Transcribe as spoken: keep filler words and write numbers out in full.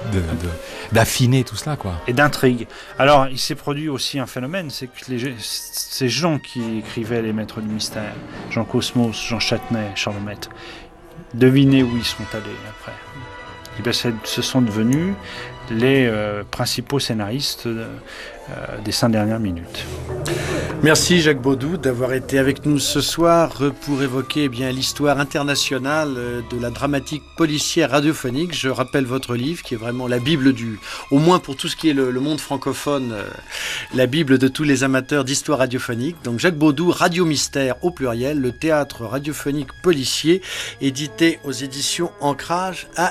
de, de, d'affiner tout cela, quoi. Et d'intrigue. Alors, il s'est produit aussi un phénomène, c'est que les, ces gens qui écrivaient les maîtres du mystère, Jean Cosmos, Jean Châtenay, Charles Lemaître, devinez où ils sont allés après. Et bien, ce sont devenus les euh, principaux scénaristes euh, euh, des cinq dernières minutes. Merci Jacques Baudou d'avoir été avec nous ce soir pour évoquer eh bien, l'histoire internationale de la dramatique policière radiophonique. Je rappelle votre livre qui est vraiment la Bible du, au moins pour tout ce qui est le, le monde francophone, euh, la Bible de tous les amateurs d'histoire radiophonique. Donc Jacques Baudou, Radio Mystère au pluriel, le théâtre radiophonique policier, édité aux éditions Ancrage à